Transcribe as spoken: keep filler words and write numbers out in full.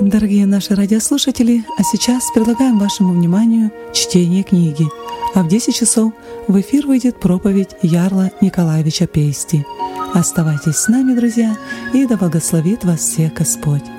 вечером, дорогие наши радиослушатели! А сейчас предлагаем вашему вниманию чтение книги. А в десять часов в эфир выйдет проповедь Ярла Николаевича Пейсти. Оставайтесь с нами, друзья, и да благословит вас всех Господь!